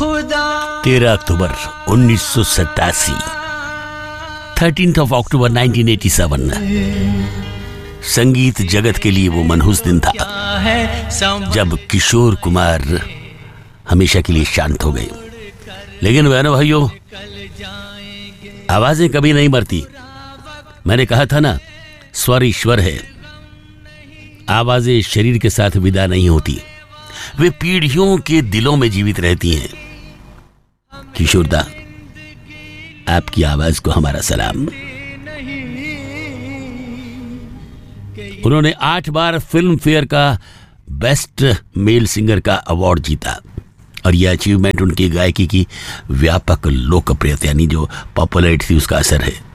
13 October 1987, 13th of October 1987, संगीत जगत के लिए वो मनहूस दिन था जब किशोर कुमार हमेशा के लिए शांत हो गए। लेकिन बहनों भाइयों, आवाजें कभी नहीं मरती। मैंने कहा था ना, स्वर ईश्वर है। आवाजें शरीर के साथ विदा नहीं होती, वे पीढ़ियों के दिलों में जीवित रहती हैं। किशोरदा, आपकी आवाज को हमारा सलाम। उन्होंने 8 बार फिल्म फेयर का बेस्ट मेल सिंगर का अवार्ड जीता और यह अचीवमेंट उनकी गायकी की व्यापक लोकप्रियता यानी जो पॉपुलैरिटी थी उसका असर है।